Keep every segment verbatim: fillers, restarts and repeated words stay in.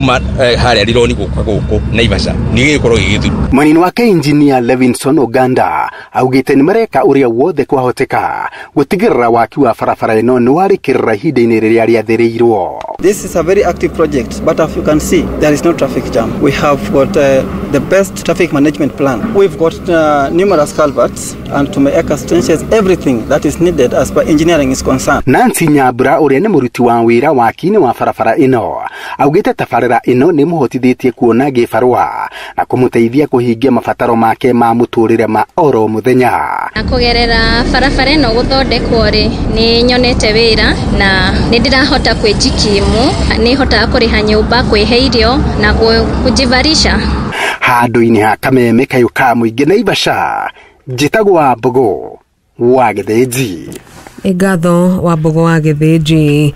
hali alironi gukwa guku Naivasha ni gikorwo gigithu. Manini wake engineer Levinson Oganda augite ni mareka uria wothe kwahoteka gutigirira waki wa barabara ino ni warikirira hinde-ini riria riathiriirwo. This is a very active project, but as you can see, there is no traffic jam. We have got uh, the best traffic management plan. We've got uh, numerous culverts and to make extensions, everything that is needed as per engineering is concerned. Nancy Nyambura uria ni muruti wa wira waki-ini wa barabara ino augite tabarira ino ni muhotithitie kuona gibarua na kumuteithia kuhingia mabataro make ma muturire ma oro muthenya. Na kugerera barabara ino guthondekwo ri ni nyonete wira na ni ndirahota kwijikimu, ni hota kuriha nyumba, kwihe irio na kujivarisha. Handu-ini ha kameme kayo ka muingi Naivasha, njitagwo Wambugu wa Githĩnji. Igatho Wambugu wa Githĩnji.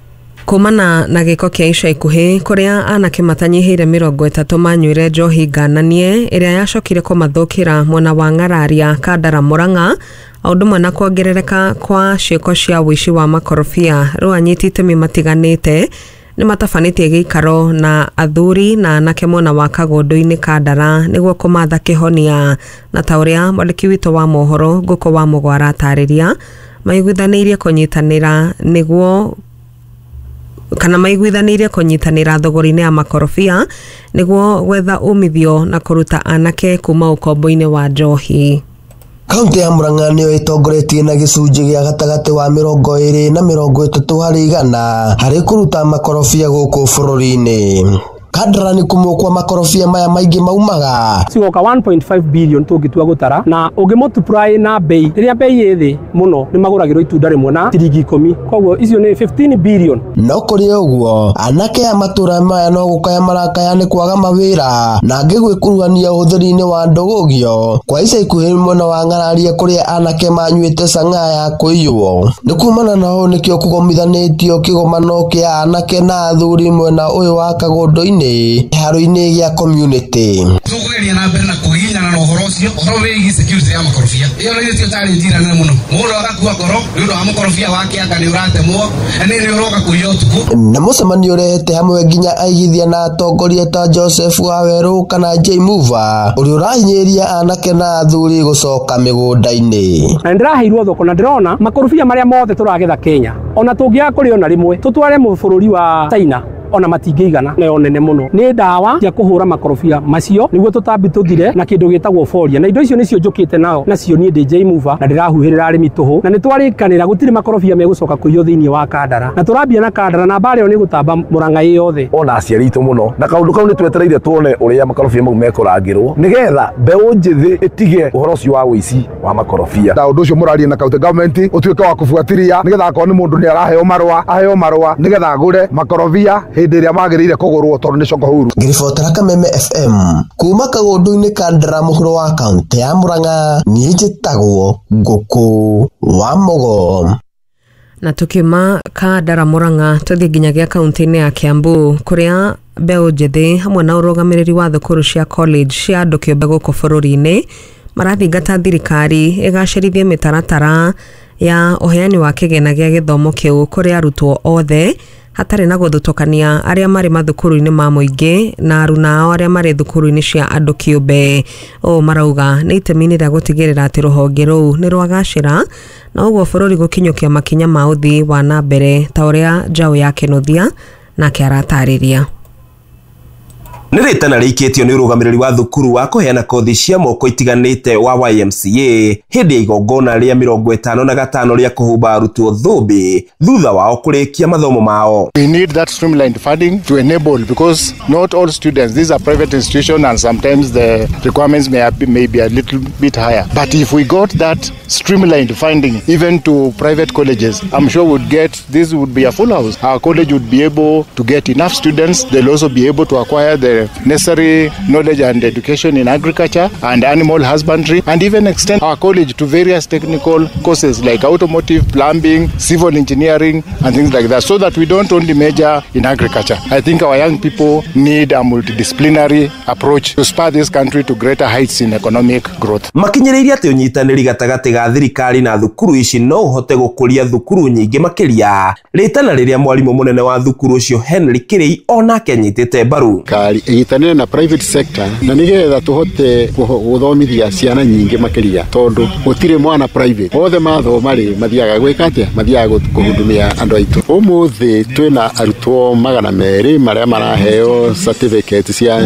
Kumana na giko kia ica ikuhi kuria anake matanyihiire mirongo itatu manyuire njohi ngananie iria yacokire kumathukira mwena wa Ng'araria Kandara Murang'a aundu mwana kuongerereka kwa ciiko cia wici wa makorofia riu anyitite matiganite ni matafanĩtie gĩikaro na athuri na anake mwena wa Kagondu-ini Kandara niguo kumatha kihonia na ta uria mwandiki witũ wa mohoro Ngũkũ wa Mũgwara atarĩria maiguithanirie kunyitanĩra niguo kana maiguithanirie kunyitanĩra thogori-ini ya makorofia niguo gwetha umithio na kuruta anake kuma ukombo-ini wa njohi. Kaunti ya Murang'a niyo itongoretie na gicunji gia gatagati wa mirongo iri na mirongo itatu hari igana hari kuruta makorofia guku bururi-ini. Kandara ni kumukwa makorofia maya maingi maumaga cigoka one point five billion tungitua gutara na ungi multiply na bei riria bei yethi muno ni maguragirwo itunda rimwe na ciringi ikumi kogwo icio ni fifteen billion. No kuri uguo anake ya matura maya no gukaya marakaya ni kwaga mawira na ngigwikuruhania uthiri-ini wa ndugugio kwa ica ikuhi mwena wa Ng'araria kuria anake manyuite cang'a ya kuiywo ni kumana nao nikio kugomithanitio kigomano kia anake na athuri mwena uyu wa Kagondu-ini haro-ini gia community. Tukugeria na mbere na kuhihinyana na uhoro ucio uhoro wigi security ya makorofia iyo ni tio challenge nene muno mundu agakua ngoro ni undu wa makorofia wake anga ni uratemwo ni ni uroka kuiyo tuku na mucemanio urehete hamwe nginya aigithia na atongoria ta Joseph Waweru kana J Mova uri urahinyiria anake na athuri gucoka migunda-ini. Na ndiraheirwo thoko na ndirona makorofia maria mothe turagetha Kenya ona tungiaga kuriona rimwe tutware mu bururi wa China ona matingĩigana na onene muno ni ndawa cia kuhura makorofia macio niguo tutambi tuthire na kindu gitagwo foria na indo icio nicio njukite nao nacio ni ndi J Mova na ndirahuhirira arimi tuhu na ni twarikanira gutire makorofia megucoka kuiyo thiini wa Kandara na turambia na Kandara na bare oni gutamba Murang'a yothe ona aciari itu muno na kaundu kau ni twetereire tuone uria makorofia mau mekurangirwo nigetha mbeu njithi itige uhoro ucio wa wici wa makorofia na undu ucio muraria na county government utuike wa kufuatilia nigetha akorwo ni mundu ni araheo marua aheo marua nigetha agure makorofia hindi ria magirire kugurwo tondu ni coko huru. Ngiribotera Kameme F M kuma Kagondu-ini Kandara muhuro wa kaunti ya Murang'a ni njitagwo Ngũkũ wa Mũgo. Na tukima Kandara Murang'a tuthie nginyagia kaunti-ini ya Kiambu kuria mbeu njithi hamwe na urugamiriri wa thukuru cia college cia andu kiumbe guku bururi-ini marathingata thirikari igacirithie mitaratara ya uheani wa kigena gia githomo kiu kuri arutwo othe hatari na guthutũkania aria mari mathukuru-ini ma muingi na aruna ao aria mari thukuru-ini cia andu kiumbe. O marauga ni itemi-ini ria gutigirira ati ruhonge ruu ni rwagacira na uguo bururi gukinyukia makinya ma uthii wa na mbere ta uria Njau ya Kinuthia nake aratariria. Nĩ rĩtana rĩikĩtio nĩ ũrũgamĩrĩri wa thukuru wa kũheana kothi cia moko itiganĩte wa Y M C A hĩndĩ ya igongona rĩa mĩrongo ĩtano na gatano rĩa kũhumba arutwo thũmbĩ thutha wao kũrĩkia mathomo mao. We need that streamlined funding to enable, because not all students, these are private institutions and sometimes the requirements may, have, may be a little bit higher. But if we got that streamlined funding even to private colleges, I'm sure we'd get, this would be a full house. Our college would be able to get enough students. They'll also be able to acquire the the necessary knowledge and education in agriculture and animal husbandry, and even extend our college to various technical courses like automotive, plumbing, civil engineering, and things like that, so that we don't only major in agriculture. I think our young people need a multidisciplinary approach to spur this country to greater heights in economic growth. Makinyĩrĩirie atĩ ũnyitanĩri gatagatĩ ga thirikari na thukuru ici no ũhote gũkũria thukuru nyingĩ makĩria. Rĩtana rĩrĩa mwarimũ mũnene wa thukuru ũcio Henry Kirei onake anyitĩte mbaru. Kari ĩnyitanĩre na private sector na nĩgetha tũhote gũthomithia ciana nyingĩ makĩria, tondũ gũtirĩ mwana private othe mathoma rĩ mathiaga gwĩka atĩa, mathiaga kũhudumia andũ aitũ. Ũmũthĩ twĩna arutwo magana merĩ marĩa maraheo certificate cia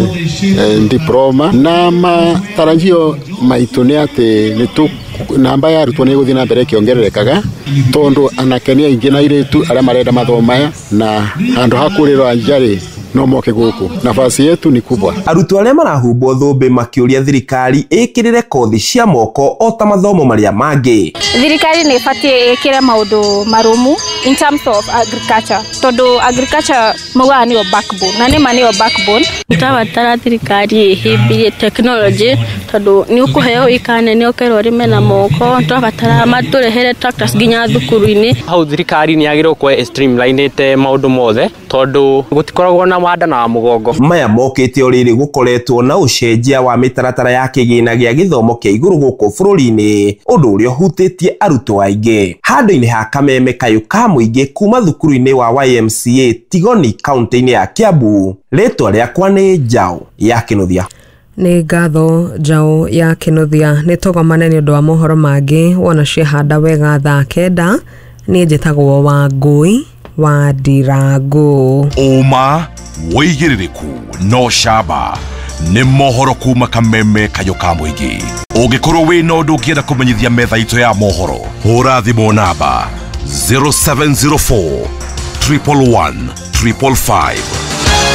diploma, na matarajio maitũ nĩ atĩ nĩ tũ namba ya arutwo nĩ gũthiĩ na mbere kĩongererekaga, tondũ anake nĩ aingĩ na airĩtu arĩa marenda mathoma na handũ ha kũrĩrwo njarĩ no moke gũkũ. Nafasi yetu ni kubwa. Arutwo arĩa marahumbwo thũmbĩ makĩũria thirikari ĩkĩrĩre kothi cia moko o ta mathomo marĩa mangĩ. Thirikari nĩ ĩbatiĩ ĩkĩre maũndũ marũmu in terms of agriculture, tondũ agriculture maugaga nĩyo backbone, na nĩma nĩyo backbone. Tũrabatara thirikari ĩhĩmbĩrie technology, tondũ nĩ ũkũheo ikane nĩ ũkerwo rĩme na moko. Tũrabatara matũrehere tractors nginya thukuru-inĩ. Hau thirikari nĩ yagĩrĩirwo kwe streamline-ĩte maũndũ mothe, tondũ gũtikoragwo na wanda na mũgongo. Maya mokĩte o rĩrĩ gũkoretwo na ũcenjia wa mĩtaratara ya kĩgĩna gĩa gĩthomo kĩa igũrũ gũkũ bũrũri-inĩ, ũndũ ũrĩa ũhutĩtie arutwo aingĩ. Handũ-inĩ ha kameme kayũ ka mũingĩ kuma thukuru-inĩ wa Y M C A Tigoni kaunti-inĩ ya Kiambu, rĩtwa rĩakwa nĩ Njaũ ya Kĩnuthia. Nĩ ngatho Njaũ ya Kĩnuthia. Nĩ tũgomane nĩ ũndũ wa mohoro mangĩ wona ciahanda wega thaa kenda. Niĩ njĩtagwo Wangũi wa Ndirango. Ũma wĩigĩrĩrĩku no camba nĩ mohoro kuma kameme kayũ ka mũingĩ. Ũngĩkorwo wĩna ũndũ ũngĩenda kũmenyithia metha itũ ya mohoro, hũra thimũ namba zero seven zero four, one one one, five five five.